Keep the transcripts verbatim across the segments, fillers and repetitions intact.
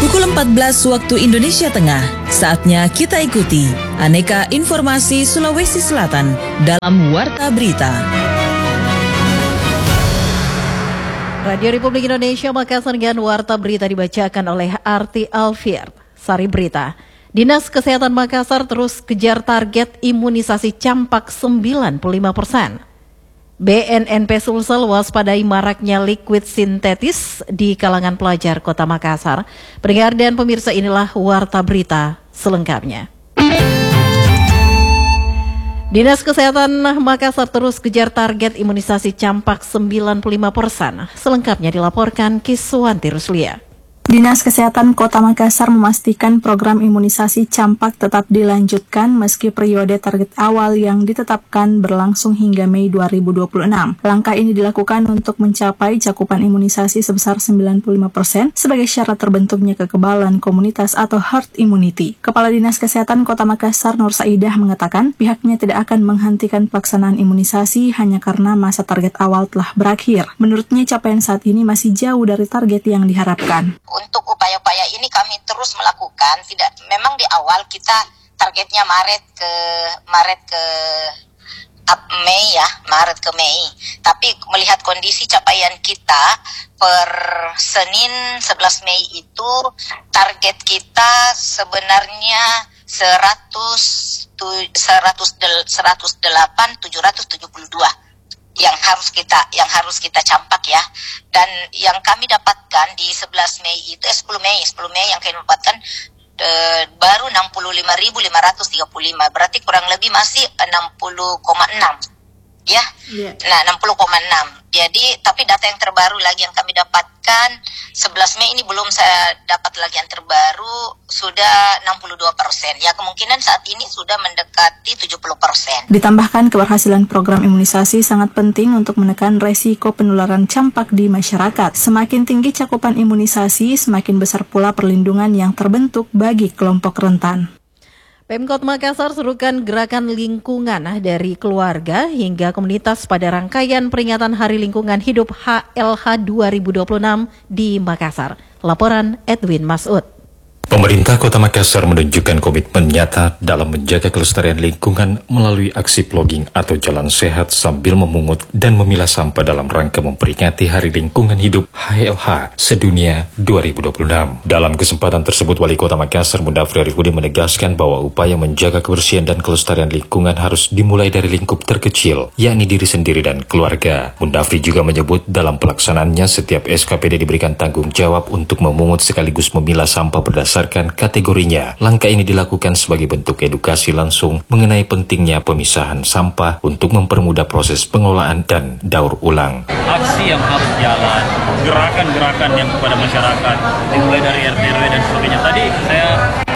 Pukul empat belas waktu Indonesia Tengah, saatnya kita ikuti aneka informasi Sulawesi Selatan dalam Warta Berita. Radio Republik Indonesia Makassar dengan Warta Berita dibacakan oleh Arti Alfier. Sari Berita. Dinas Kesehatan Makassar terus kejar target imunisasi campak sembilan puluh lima persen. B N N P Sulsel waspadai maraknya liquid sintetis di kalangan pelajar Kota Makassar. Pendengar dan pemirsa, inilah Warta Berita selengkapnya. Dinas Kesehatan Makassar terus kejar target imunisasi campak sembilan puluh lima persen. Selengkapnya dilaporkan Kiswanti Ruslia. Dinas Kesehatan Kota Makassar memastikan program imunisasi campak tetap dilanjutkan meski periode target awal yang ditetapkan berlangsung hingga Mei dua ribu dua puluh enam. Langkah ini dilakukan untuk mencapai cakupan imunisasi sebesar sembilan puluh lima persen sebagai syarat terbentuknya kekebalan komunitas atau herd immunity. Kepala Dinas Kesehatan Kota Makassar Nur Saidah mengatakan pihaknya tidak akan menghentikan pelaksanaan imunisasi hanya karena masa target awal telah berakhir. Menurutnya capaian saat ini masih jauh dari target yang diharapkan. Untuk upaya-upaya ini kami terus melakukan. Tidak, memang di awal kita targetnya Maret ke Maret ke Mei ya, Maret ke Mei. Tapi melihat kondisi capaian kita per Senin sebelas Mei itu target kita sebenarnya seratus delapan tujuh ratus tujuh puluh dua. yang harus kita yang harus kita campak ya. Dan yang kami dapatkan di sebelas Mei itu eh, sepuluh Mei yang kami dapatkan eh, baru enam puluh lima ribu lima ratus tiga puluh lima, berarti kurang lebih masih enam puluh koma enam ya. Yeah. Nah, enam puluh koma enam. Jadi tapi data yang terbaru lagi yang kami dapatkan sebelas Mei ini belum saya dapat lagi yang terbaru, sudah enam puluh dua persen. Ya, kemungkinan saat ini sudah mendekati tujuh puluh persen. Ditambahkan keberhasilan program imunisasi sangat penting untuk menekan resiko penularan campak di masyarakat. Semakin tinggi cakupan imunisasi, semakin besar pula perlindungan yang terbentuk bagi kelompok rentan. Pemkot Makassar serukan gerakan lingkungan dari keluarga hingga komunitas pada rangkaian peringatan Hari Lingkungan Hidup H L H dua ribu dua puluh enam di Makassar. Laporan Edwin Masud. Pemerintah Kota Makassar menunjukkan komitmen nyata dalam menjaga kelestarian lingkungan melalui aksi plogging atau jalan sehat sambil memungut dan memilah sampah dalam rangka memperingati Hari Lingkungan Hidup H L H Sedunia dua ribu dua puluh enam. Dalam kesempatan tersebut, Wali Kota Makassar Mundafri Arifudin menegaskan bahwa upaya menjaga kebersihan dan kelestarian lingkungan harus dimulai dari lingkup terkecil, yakni diri sendiri dan keluarga. Mundafri juga menyebut dalam pelaksanaannya setiap S K P D diberikan tanggung jawab untuk memungut sekaligus memilah sampah berdasarkan berdasarkan kategorinya. Langkah ini dilakukan sebagai bentuk edukasi langsung mengenai pentingnya pemisahan sampah untuk mempermudah proses pengelolaan dan daur ulang. Aksi yang harus jalan, gerakan-gerakan yang kepada masyarakat, dimulai dari R T R W dan sebagainya. Tadi saya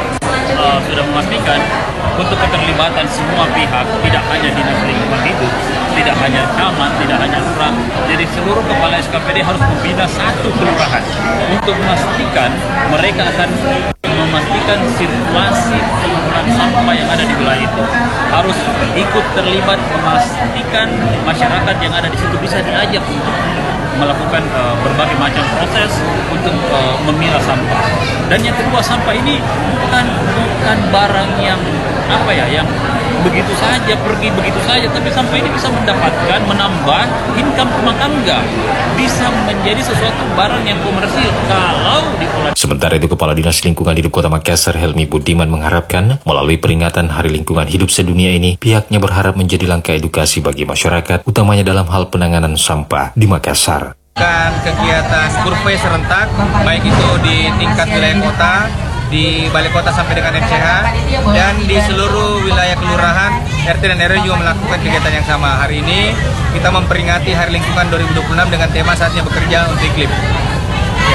uh, sudah memastikan untuk keterlibatan semua pihak, tidak hanya dinas lingkungan hidup, tidak hanya camat, tidak hanya lurah. Jadi seluruh kepala S K P D harus membina satu kelurahan untuk memastikan mereka akan memastikan sirkulasi pengurangan sampah yang ada di wilayah itu. Harus ikut terlibat memastikan masyarakat yang ada di situ bisa diajak untuk melakukan uh, berbagai macam proses untuk uh, memilah sampah. Dan yang kedua, sampah ini bukan bukan barang yang apa ya, yang begitu saja pergi begitu saja, tapi sampah ini bisa mendapatkan menambah income rumah tangga, bisa menjadi sesuatu barang yang komersil kalau diolah. Sementara itu, Kepala Dinas Lingkungan Hidup Kota Makassar Helmi Budiman mengharapkan melalui peringatan Hari Lingkungan Hidup Sedunia ini, pihaknya berharap menjadi langkah edukasi bagi masyarakat, utamanya dalam hal penanganan sampah di Makassar. Kan kegiatan survei serentak, baik itu di tingkat wilayah kota, di balai kota sampai dengan M C H, dan di seluruh wilayah kelurahan, R T dan R W juga melakukan kegiatan yang sama. Hari ini kita memperingati Hari Lingkungan dua ribu dua puluh enam dengan tema Saatnya Bekerja untuk Iklim. Ya.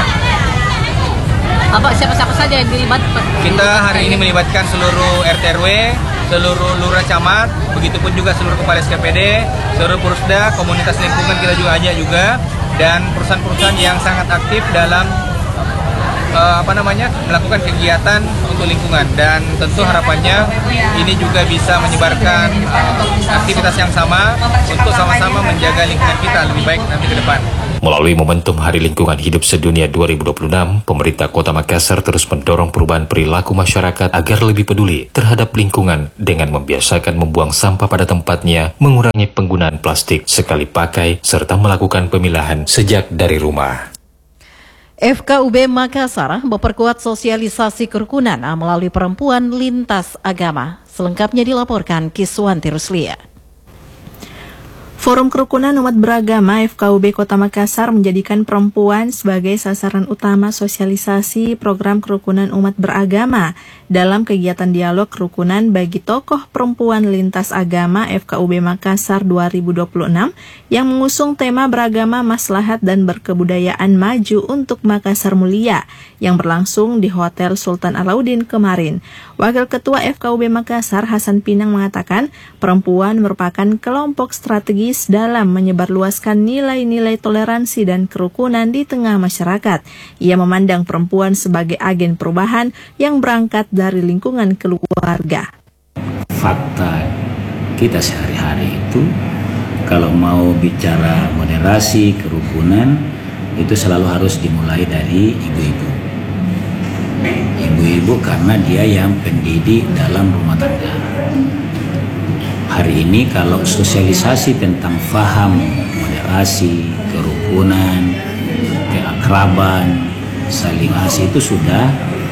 Apa siapa-siapa saja yang dilibatkan? Kita hari ini melibatkan seluruh R T R W, seluruh lurah camat, begitupun juga seluruh kepala S K P D, seluruh Purusda, komunitas lingkungan kita juga ajak juga, dan perusahaan-perusahaan yang sangat aktif dalam uh, apa namanya melakukan kegiatan untuk lingkungan. Dan tentu harapannya ini juga bisa menyebarkan uh, aktivitas yang sama untuk sama-sama menjaga lingkungan kita lebih baik nanti ke depan. Melalui momentum Hari Lingkungan Hidup Sedunia dua ribu dua puluh enam, pemerintah Kota Makassar terus mendorong perubahan perilaku masyarakat agar lebih peduli terhadap lingkungan dengan membiasakan membuang sampah pada tempatnya, mengurangi penggunaan plastik sekali pakai, serta melakukan pemilahan sejak dari rumah. F K U B Makassar memperkuat sosialisasi kerukunan melalui perempuan lintas agama. Selengkapnya dilaporkan Kiswanti Ruslia. Forum Kerukunan Umat Beragama F K U B Kota Makassar menjadikan perempuan sebagai sasaran utama sosialisasi program kerukunan umat beragama dalam kegiatan dialog kerukunan bagi tokoh perempuan lintas agama F K U B Makassar dua ribu dua puluh enam yang mengusung tema beragama, maslahat, dan berkebudayaan maju untuk Makassar Mulia yang berlangsung di Hotel Sultan Alauddin kemarin. Wakil Ketua F K U B Makassar Hasan Pinang mengatakan perempuan merupakan kelompok strategis dalam menyebarluaskan nilai-nilai toleransi dan kerukunan di tengah masyarakat. Ia memandang perempuan sebagai agen perubahan yang berangkat dari lingkungan keluarga. Fakta kita sehari-hari itu, kalau mau bicara moderasi, kerukunan, itu selalu harus dimulai dari ibu-ibu. Ibu-ibu karena dia yang pendidik dalam rumah tangga. Hari ini kalau sosialisasi tentang faham, moderasi, kerukunan, keakraban, saling asih itu sudah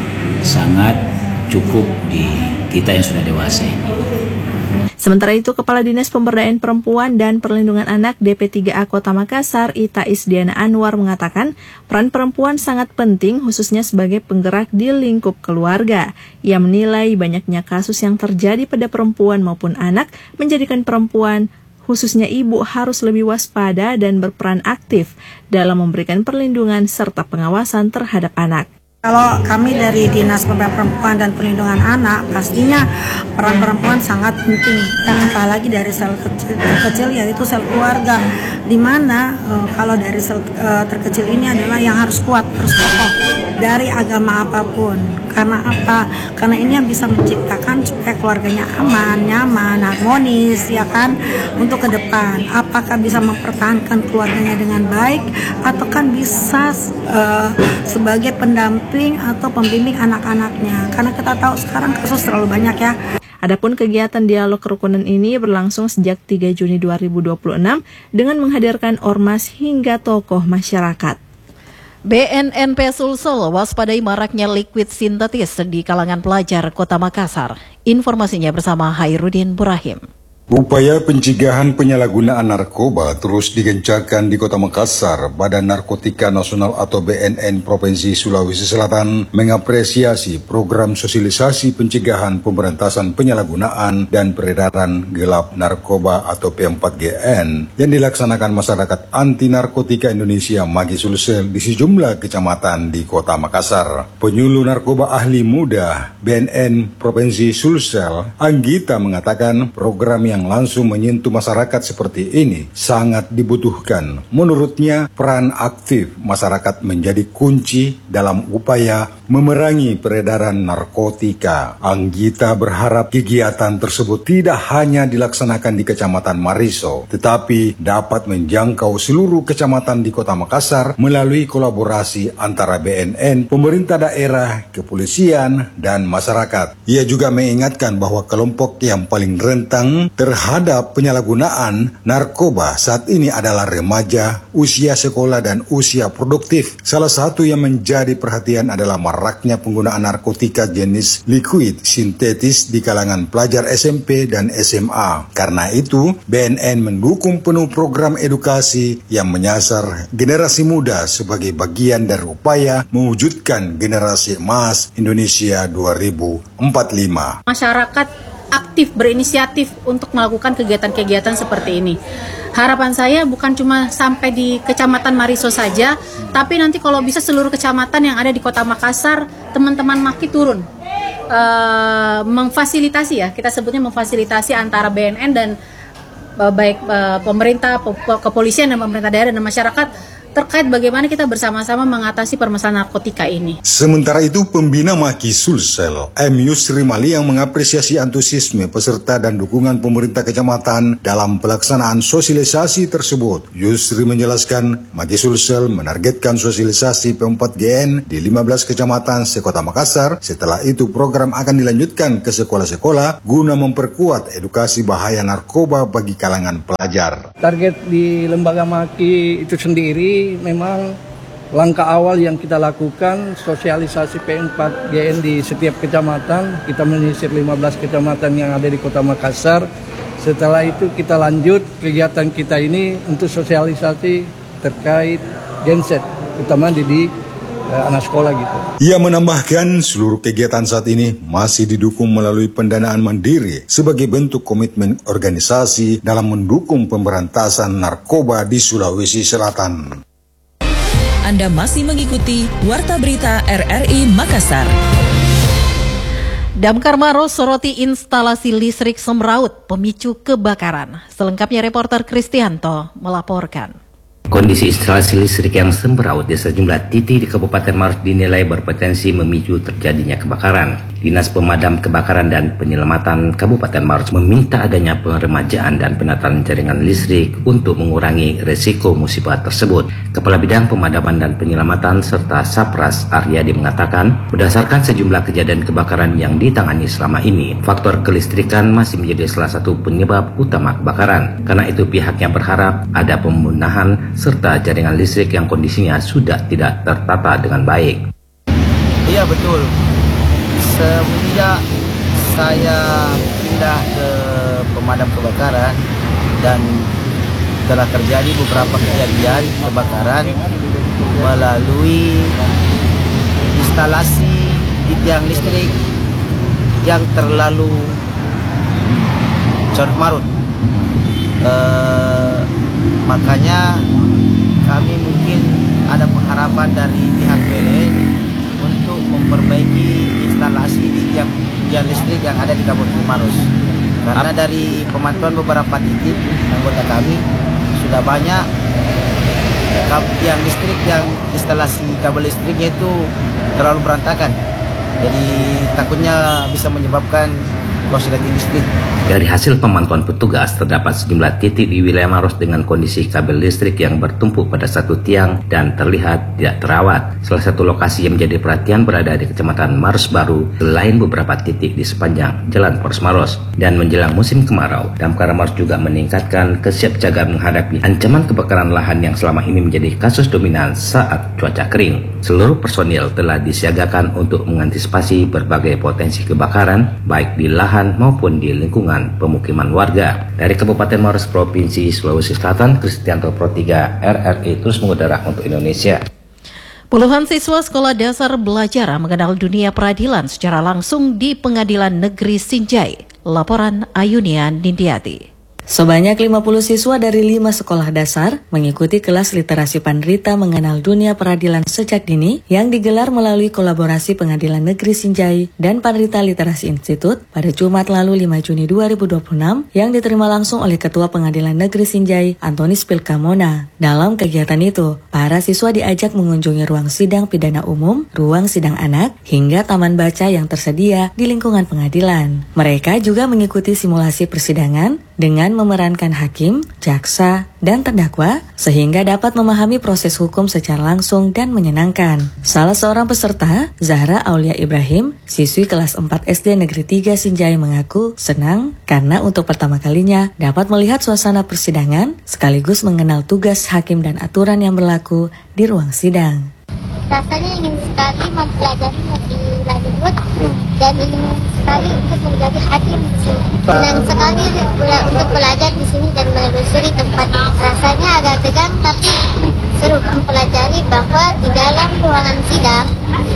sangat cukup di kita yang sudah dewasa ini. Sementara itu, Kepala Dinas Pemberdayaan Perempuan dan Perlindungan Anak D P tiga A Kota Makassar, Ita Isdiana Anwar mengatakan, peran perempuan sangat penting khususnya sebagai penggerak di lingkup keluarga. Ia menilai banyaknya kasus yang terjadi pada perempuan maupun anak menjadikan perempuan, khususnya ibu, harus lebih waspada dan berperan aktif dalam memberikan perlindungan serta pengawasan terhadap anak. Kalau kami dari Dinas Pemberdayaan Perempuan dan Perlindungan Anak, pastinya peran perempuan sangat penting, dan apalagi dari sel kecil, terkecil yaitu sel keluarga, di mana uh, kalau dari sel uh, terkecil ini adalah yang harus kuat, harus kokoh dari agama apapun. Karena apa? Karena ini yang bisa menciptakan supaya keluarganya aman, nyaman, harmonis, ya kan, untuk ke depan. Apakah bisa mempertahankan keluarganya dengan baik, atau kan bisa uh, sebagai pendamping atau pembimbing anak-anaknya, karena kita tahu sekarang kasus terlalu banyak ya. Adapun kegiatan dialog kerukunan ini berlangsung sejak tiga Juni dua ribu dua puluh enam dengan menghadirkan ormas hingga tokoh masyarakat. B N N P Sulsel waspadai maraknya liquid sintetis di kalangan pelajar Kota Makassar. Informasinya bersama Hairudin Burahim. Upaya pencegahan penyalahgunaan narkoba terus digencarkan di Kota Makassar. Badan Narkotika Nasional atau B N N Provinsi Sulawesi Selatan mengapresiasi program sosialisasi pencegahan pemberantasan penyalahgunaan dan peredaran gelap narkoba atau P empat G N yang dilaksanakan masyarakat anti narkotika Indonesia Magi Sulsel di sejumlah kecamatan di Kota Makassar. Penyuluh narkoba ahli muda B N N Provinsi Sulsel, Anggita, mengatakan program yang yang langsung menyentuh masyarakat seperti ini sangat dibutuhkan. Menurutnya, peran aktif masyarakat menjadi kunci dalam upaya memerangi peredaran narkotika. Anggita berharap kegiatan tersebut tidak hanya dilaksanakan di Kecamatan Mariso, tetapi dapat menjangkau seluruh kecamatan di Kota Makassar melalui kolaborasi antara B N N, pemerintah daerah, kepolisian, dan masyarakat. Ia juga mengingatkan bahwa kelompok yang paling rentang terhadap penyalahgunaan narkoba saat ini adalah remaja, usia sekolah, dan usia produktif. Salah satu yang menjadi perhatian adalah maraknya penggunaan narkotika jenis liquid sintetis di kalangan pelajar S M P dan S M A. Karena itu, B N N mendukung penuh program edukasi yang menyasar generasi muda sebagai bagian dari upaya mewujudkan generasi emas Indonesia dua ribu empat puluh lima. Masyarakat aktif berinisiatif untuk melakukan kegiatan-kegiatan seperti ini. Harapan saya bukan cuma sampai di Kecamatan Mariso saja, tapi nanti kalau bisa seluruh kecamatan yang ada di Kota Makassar, teman-teman Maki turun uh, memfasilitasi, ya kita sebutnya memfasilitasi antara B N N dan uh, baik uh, pemerintah, kepolisian dan pemerintah daerah dan masyarakat terkait bagaimana kita bersama-sama mengatasi permasalahan narkotika ini. Sementara itu, pembina Maki Sulsel, M. Yusri Mali, yang mengapresiasi antusiasme peserta dan dukungan pemerintah kecamatan dalam pelaksanaan sosialisasi tersebut. Yusri menjelaskan, Maki Sulsel menargetkan sosialisasi P empat G N di lima belas kecamatan sekota Makassar. Setelah itu, program akan dilanjutkan ke sekolah-sekolah guna memperkuat edukasi bahaya narkoba bagi kalangan pelajar. Target di lembaga Maki itu sendiri memang langkah awal yang kita lakukan sosialisasi P empat G N di setiap kecamatan. Kita menyisir lima belas kecamatan yang ada di Kota Makassar. Setelah itu kita lanjut kegiatan kita ini untuk sosialisasi terkait genset, utama di, di uh, anak sekolah gitu. Ia menambahkan seluruh kegiatan saat ini masih didukung melalui pendanaan mandiri sebagai bentuk komitmen organisasi dalam mendukung pemberantasan narkoba di Sulawesi Selatan. Anda masih mengikuti Warta Berita R R I Makassar. Damkar Maros soroti instalasi listrik semraut pemicu kebakaran. Selengkapnya reporter Kristianto melaporkan. Kondisi instalasi listrik yang semraut di sejumlah titik di Kabupaten Maros dinilai berpotensi memicu terjadinya kebakaran. Dinas Pemadam Kebakaran dan Penyelamatan Kabupaten Maros meminta adanya peremajaan dan penataan jaringan listrik untuk mengurangi resiko musibah tersebut. Kepala Bidang Pemadaman dan Penyelamatan serta Sapras Aryadi mengatakan, berdasarkan sejumlah kejadian kebakaran yang ditangani selama ini, faktor kelistrikan masih menjadi salah satu penyebab utama kebakaran. Karena itu pihaknya berharap ada pembenahan serta jaringan listrik yang kondisinya sudah tidak tertata dengan baik. Iya betul. Semenjak saya pindah ke pemadam kebakaran dan telah terjadi beberapa kejadian kebakaran melalui instalasi di tiang listrik yang terlalu carut marut. Uh, makanya kami mungkin ada pengharapan dari pihak P L N untuk memperbaiki instalasi di tiang, tiang listrik yang ada di Kabupaten Maros. Karena dari pemantauan beberapa titik anggota kami sudah banyak tiang listrik yang instalasi kabel listriknya itu terlalu berantakan. Jadi takutnya bisa menyebabkan korsleting listrik. Dari hasil pemantauan petugas, terdapat sejumlah titik di wilayah Maros dengan kondisi kabel listrik yang bertumpuk pada satu tiang dan terlihat tidak terawat. Salah satu lokasi yang menjadi perhatian berada di Kecamatan Maros Baru, selain beberapa titik di sepanjang Jalan Polres Maros. Dan menjelang musim kemarau, Damkar Maros juga meningkatkan kesiapsiagaan menghadapi ancaman kebakaran lahan yang selama ini menjadi kasus dominan saat cuaca kering. Seluruh personil telah disiagakan untuk mengantisipasi berbagai potensi kebakaran, baik di lahan maupun di lingkungan pemukiman warga. Dari Kabupaten Maros, Provinsi Sulawesi Selatan, Kristianto Pro tiga R R I terus mengudara untuk Indonesia. Puluhan siswa sekolah dasar belajar mengenal dunia peradilan secara langsung di Pengadilan Negeri Sinjai. Laporan Ayunia Nindiati. Sebanyak lima puluh siswa dari lima sekolah dasar mengikuti kelas literasi Pandrita mengenal dunia peradilan sejak dini yang digelar melalui kolaborasi Pengadilan Negeri Sinjai dan Pandrita Literasi Institute pada Jumat lalu lima Juni dua ribu dua puluh enam yang diterima langsung oleh Ketua Pengadilan Negeri Sinjai, Antonis Pilkamona. Dalam kegiatan itu, para siswa diajak mengunjungi ruang sidang pidana umum, ruang sidang anak, hingga taman baca yang tersedia di lingkungan pengadilan. Mereka juga mengikuti simulasi persidangan dengan memerankan hakim, jaksa, dan terdakwa sehingga dapat memahami proses hukum secara langsung dan menyenangkan. Salah seorang peserta, Zahra Aulia Ibrahim, siswi kelas empat S D Negeri tiga Sinjai mengaku senang karena untuk pertama kalinya dapat melihat suasana persidangan sekaligus mengenal tugas hakim dan aturan yang berlaku di ruang sidang. Rasanya ingin sekali mempelajari lebih lanjut dan ingin sekali untuk menjadi hakim di sini. Senang sekali untuk belajar di sini dan menelusuri tempat. Rasanya agak tegang tapi seru mempelajari bahwa di dalam ruangan sidang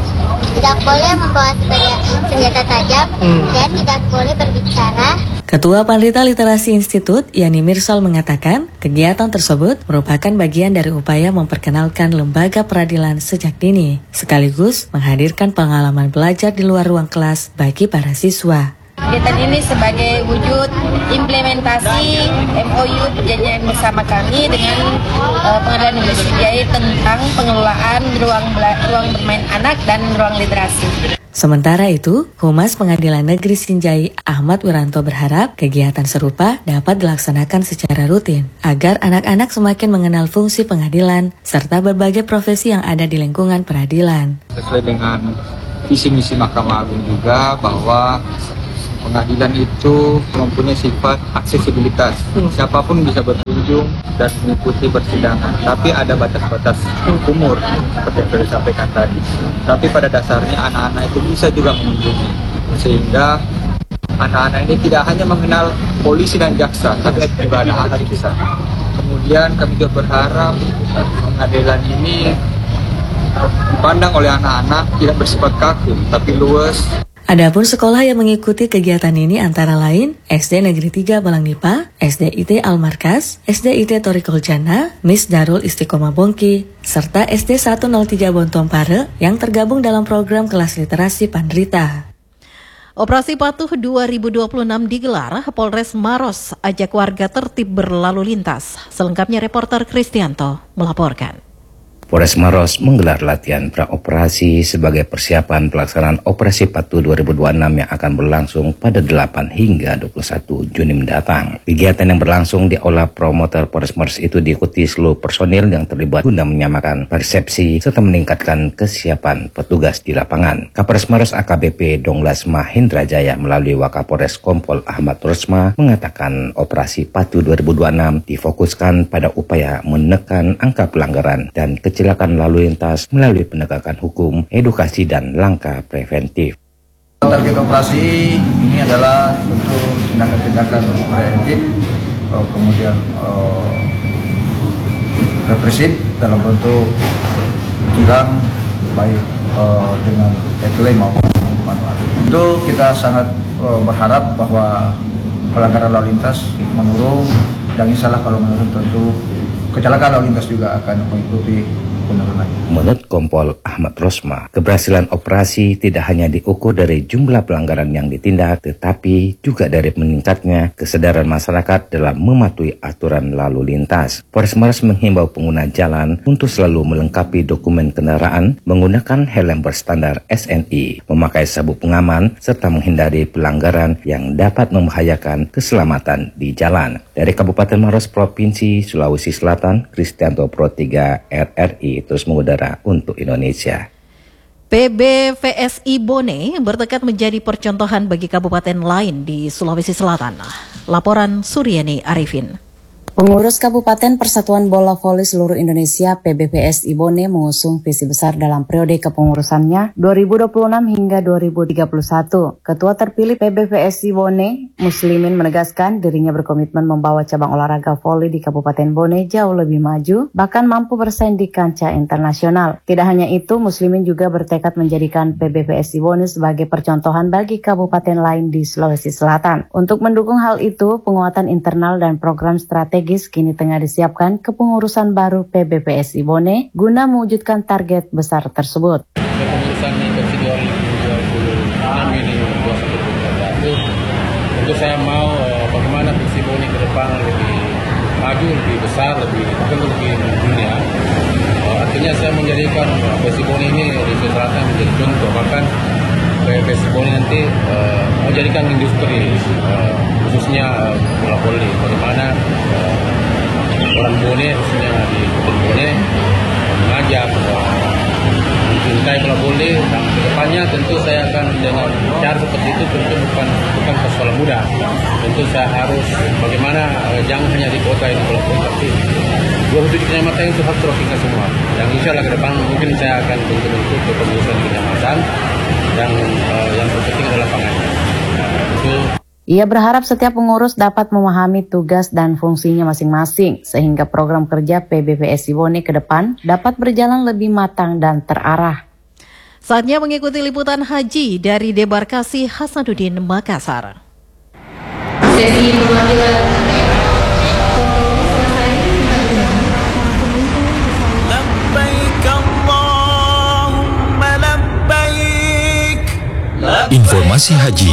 tidak boleh membawa senjata tajam dan tidak boleh berbicara. Ketua Pandrita Literasi Institute, Yani Mirsal mengatakan, kegiatan tersebut merupakan bagian dari upaya memperkenalkan lembaga peradilan sejak dini, sekaligus menghadirkan pengalaman belajar di luar ruang kelas bagi para siswa. Kegiatan ini sebagai wujud implementasi M O U perjanjian bersama kami dengan uh, Pengadilan Negeri Sinjai tentang pengelolaan ruang ruang bermain anak dan ruang literasi. Sementara itu, Humas Pengadilan Negeri Sinjai Ahmad Wiranto berharap kegiatan serupa dapat dilaksanakan secara rutin agar anak-anak semakin mengenal fungsi pengadilan serta berbagai profesi yang ada di lingkungan peradilan. Sesuai dengan visi misi Mahkamah Agung juga bahwa pengadilan itu mempunyai sifat aksesibilitas. Siapapun bisa berkunjung dan mengikuti persidangan, tapi ada batas-batas umur seperti yang sudah disampaikan tadi. Tapi pada dasarnya anak-anak itu bisa juga mengunjungi, sehingga anak-anak ini tidak hanya mengenal polisi dan jaksa, tapi juga ada anak di sana. Kemudian kami juga berharap pengadilan ini dipandang oleh anak-anak tidak bersifat kaku, tapi luas. Adapun sekolah yang mengikuti kegiatan ini antara lain S D Negeri tiga Balangnipa, S D I T Al-Markas, S D I T Torikul Jannah, Miss Darul Istiqomah Bongki, serta S D seratus tiga Bontong Pare yang tergabung dalam program kelas literasi Pandrita. Operasi Patuh dua ribu dua puluh enam digelar, Polres Maros ajak warga tertib berlalu lintas. Selengkapnya reporter Kristianto melaporkan. Polres Maros menggelar latihan praoperasi sebagai persiapan pelaksanaan Operasi Patuh dua ribu dua puluh enam yang akan berlangsung pada delapan hingga dua puluh satu Juni mendatang. Kegiatan yang berlangsung di Aula Promoter Polres Maros itu diikuti seluruh personil yang terlibat guna menyamakan persepsi serta meningkatkan kesiapan petugas di lapangan. Kapolres Maros A K B P Donglas Mahendra Jaya melalui Wakapolres Kompol Ahmad Rosma mengatakan Operasi Patuh dua ribu dua puluh enam difokuskan pada upaya menekan angka pelanggaran dan kecelakaan Kecelakaan lalu lintas melalui penegakan hukum, edukasi, dan langkah preventif. Target operasi ini adalah untuk tindakan-tindakan preventif, kemudian uh, represif dalam bentuk tilang baik uh, dengan etle maupun manual. Itu kita sangat uh, berharap bahwa pelanggaran lalu lintas menurun, dan insya Allah kalau menurun tentu kecelakaan lalu lintas juga akan mengikuti penurunan. Menurut Kompol Ahmad Rosma, keberhasilan operasi tidak hanya diukur dari jumlah pelanggaran yang ditindak, tetapi juga dari meningkatnya kesadaran masyarakat dalam mematuhi aturan lalu lintas. Polres Maros menghimbau pengguna jalan untuk selalu melengkapi dokumen kendaraan, menggunakan helm berstandar S N I, memakai sabuk pengaman, serta menghindari pelanggaran yang dapat membahayakan keselamatan di jalan. Dari Kabupaten Maros, Provinsi Sulawesi Selatan, Kristianto Pro tiga R R I terus mengudara untuk Indonesia. P B V S I Bone bertekad menjadi percontohan bagi kabupaten lain di Sulawesi Selatan. Laporan Suryani Arifin. Pengurus Kabupaten Persatuan Bola Voli Seluruh Indonesia P B V S I Bone mengusung visi besar dalam periode kepengurusannya dua ribu dua puluh enam hingga dua ribu tiga puluh satu. Ketua terpilih P B V S I Bone, Muslimin, menegaskan dirinya berkomitmen membawa cabang olahraga voli di Kabupaten Bone jauh lebih maju, bahkan mampu bersaing di kancah internasional. Tidak hanya itu, Muslimin juga bertekad menjadikan P B V S I Bone sebagai percontohan bagi kabupaten lain di Sulawesi Selatan. Untuk mendukung hal itu, penguatan internal dan program strategi kini tengah disiapkan kepengurusan baru P B V S I Bone guna mewujudkan target besar tersebut. Kepengurusan versi dua ribu dua puluh enam ini dua ribu dua puluh satu, tentu saya mau uh, bagaimana visi Bone ke depan lebih maju, lebih besar, lebih tentu lebih dunia. Uh, artinya saya menjadikan uh, visi Bone ini di Sulawesi Selatan menjadi contoh, bahkan P B V S I Bone nanti uh, mau jadikan industri uh, khususnya bola uh, voli, bagaimana uh, orang Bone khususnya di Kota Bone mengajak uh, mencintai bola voli, dan kedepannya tentu saya akan dengan cara seperti itu tentu bukan bukan persoalan mudah. Tentu saya harus bagaimana uh, jangan hanya di kota ini bola voli, tapi dua puluh tujuh kecamatan itu harus terus semua. Dan insya Allah ke depan mungkin saya akan bentuk-bentuk kepengurusan di kecamatan, dan uh, yang terpenting adalah lapangannya. Nah, itu. Ia berharap setiap pengurus dapat memahami tugas dan fungsinya masing-masing, sehingga program kerja P B V S I Bone ke depan dapat berjalan lebih matang dan terarah. Saatnya mengikuti liputan haji dari Debarkasi Hasanuddin Makassar. Jadi perwakilan Informasi haji